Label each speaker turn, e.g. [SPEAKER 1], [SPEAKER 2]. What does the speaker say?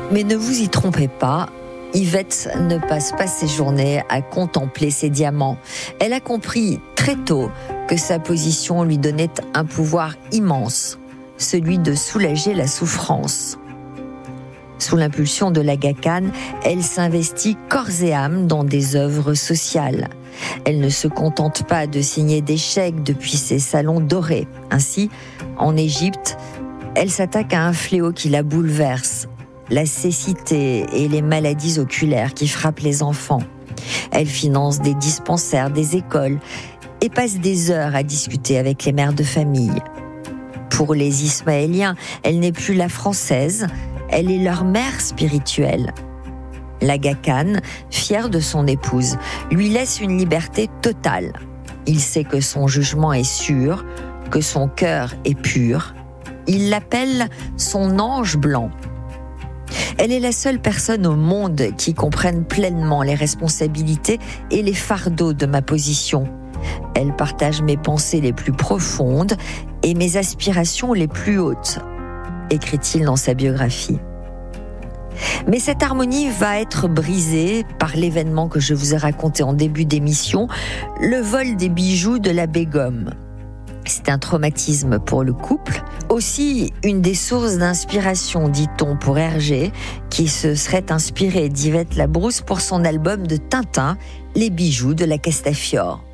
[SPEAKER 1] Mais ne vous y trompez pas, Yvette ne passe pas ses journées à contempler ses diamants. Elle a compris très tôt que sa position lui donnait un pouvoir immense, celui de soulager la souffrance. Sous l'impulsion de l'Aga Khan, elle s'investit corps et âme dans des œuvres sociales. Elle ne se contente pas de signer des chèques depuis ses salons dorés. Ainsi, en Égypte, elle s'attaque à un fléau qui la bouleverse, la cécité et les maladies oculaires qui frappent les enfants. Elle finance des dispensaires, des écoles et passe des heures à discuter avec les mères de famille. Pour les Ismaéliens, elle n'est plus la française, elle est leur mère spirituelle. L'Aga Khan, fier de son épouse, lui laisse une liberté totale. Il sait que son jugement est sûr, que son cœur est pur. Il l'appelle son ange blanc. Elle est la seule personne au monde qui comprenne pleinement les responsabilités et les fardeaux de ma position. Elle partage mes pensées les plus profondes et mes aspirations les plus hautes, écrit-il dans sa biographie. Mais cette harmonie va être brisée par l'événement que je vous ai raconté en début d'émission, le vol des bijoux de la Begum. C'est un traumatisme pour le couple, aussi une des sources d'inspiration, dit-on, pour Hergé, qui se serait inspiré d'Yvette Labrousse pour son album de Tintin, Les bijoux de la Castafiore.